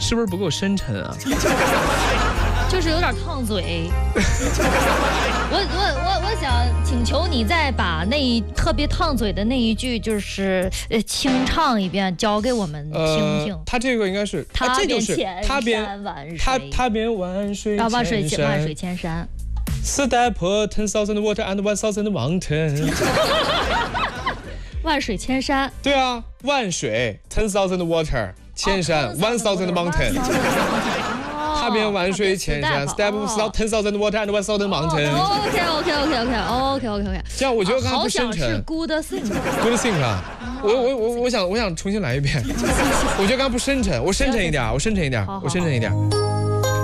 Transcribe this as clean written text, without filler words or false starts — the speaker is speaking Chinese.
是不是不够深沉啊？ 就是有点烫嘴。我想请求你再把那特别烫嘴的那一句，就是清唱一遍，教给我们听听。 他这个应该是他这就是他边他边万水千山。 Step 10,000 water and 1,000 mountain。 万水千山。 对啊，万水 10,000 water， 千山 1,000 mountain。踏遍万水千山 ，Step 10,000 water and 1,000 mountain。 OK。 这样我觉得刚才不深沉。 好像是 good thing 啊！我想重新来一遍。我觉得刚刚不深沉，我深沉一点。